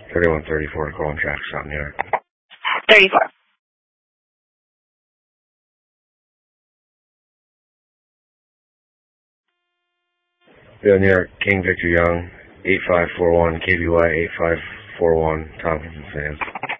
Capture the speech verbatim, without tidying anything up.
thirty-one thirty-four, Golden Track, Stop, New York. thirty-four. Bill, New York, King Victor Young, eight five four one, K B Y eight five four one, Tompkins, Sam.